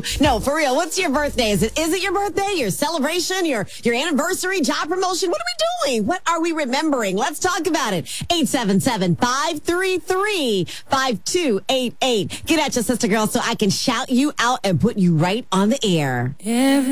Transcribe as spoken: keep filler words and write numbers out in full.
No, for real. What's your birthday? Is it is it your birthday? Your celebration? Your your anniversary? Job promotion? What are we doing? What are we remembering? Let's talk about it. eight seven seven, five three three, five two eight eight. Get at your sister girl so I can shout you out and put you right on the air. Every